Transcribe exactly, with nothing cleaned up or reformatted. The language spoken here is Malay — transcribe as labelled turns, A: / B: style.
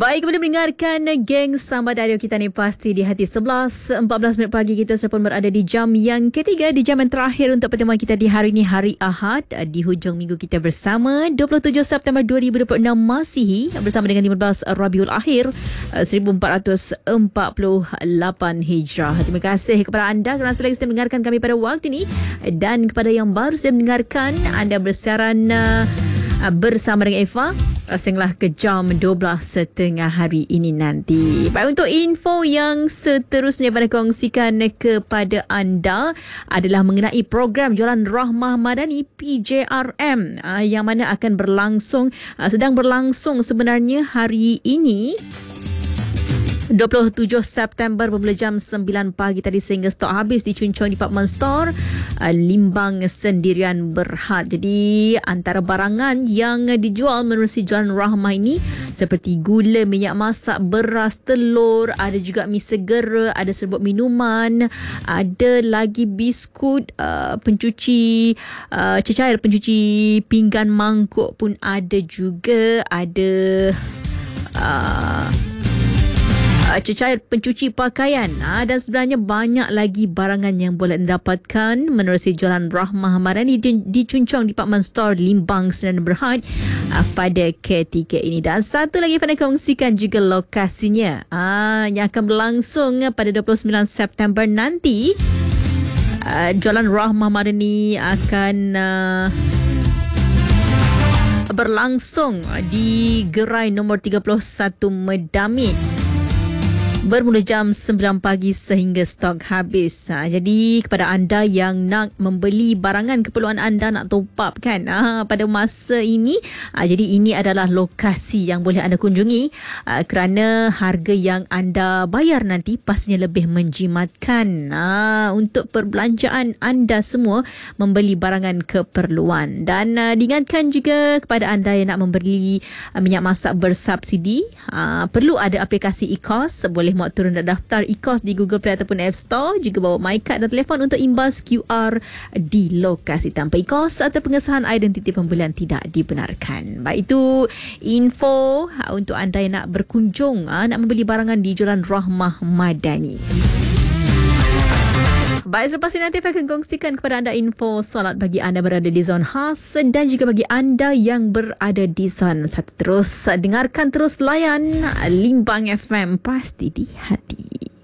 A: Baik, kembali mendengarkan geng Sambal Radio kita ni pasti di hati. Sebelas empat belas minit pagi kita sudah pun berada di jam yang ketiga, di jam yang terakhir untuk pertemuan kita di hari ini, hari Ahad, di hujung minggu kita bersama dua puluh tujuh September dua ribu dua puluh enam Masihi, bersama dengan lima belas Rabiul Akhir seribu empat ratus empat puluh lapan Hijrah. Terima kasih kepada anda kerana selalu setia mendengarkan kami pada waktu ini, dan kepada yang baru sedia mendengarkan, anda bersiaran uh, bersama dengan Eva sehinggalah ke jam dua belas setengah hari ini nanti. Baik, untuk info yang seterusnya pada kongsikan kepada anda adalah mengenai program Jualan Rahmah Madani P J R M yang mana akan berlangsung, sedang berlangsung sebenarnya hari ini dua puluh tujuh September bermula jam sembilan pagi tadi sehingga stok habis di Chun Chon Department Store, uh, Limbang Sendirian Berhad. Jadi antara barangan yang dijual menerusi Jualan Rahmah ini seperti gula, minyak masak, beras, telur, ada juga mi segera, ada serbuk minuman, ada lagi biskut, uh, pencuci uh, cecair, pencuci pinggan, mangkuk pun ada juga, ada uh, Uh, cecair pencuci pakaian, uh, dan sebenarnya banyak lagi barangan yang boleh dapatkan menerusi Jualan Rahmah Madani di, di Chun Chon Department Store, Limbang Sendirian Berhad uh, pada ketika ini. Dan satu lagi pada kongsikan juga lokasinya uh, yang akan berlangsung pada dua puluh sembilan September nanti. uh, Jualan Rahmah Madani akan uh, berlangsung di gerai nombor tiga puluh satu Medamit, bermula jam sembilan pagi sehingga stok habis. Ha, jadi kepada anda yang nak membeli barangan keperluan anda, nak top up kan ha, pada masa ini, ha, jadi ini adalah lokasi yang boleh anda kunjungi, ha, kerana harga yang anda bayar nanti pastinya lebih menjimatkan ha, untuk perbelanjaan anda semua membeli barangan keperluan. Dan uh, diingatkan juga kepada anda yang nak membeli uh, minyak masak bersubsidi, ha, perlu ada aplikasi e-kos. Boleh muat turun dan daftar e-kos di Google Play ataupun App Store. Juga bawa MyCard dan telefon untuk imbas Q R di lokasi. Tanpa e-kos atau pengesahan identiti pembelian tidak dibenarkan. Baik, itu info untuk anda yang nak berkunjung, nak membeli barangan di Jualan Rahmah Madani. Baik, selepas ini nanti saya akan kongsikan kepada anda info solat bagi anda berada di zon khas dan juga bagi anda yang berada di zon satu. Terus dengarkan, terus layan Limbang F M, pasti di hati.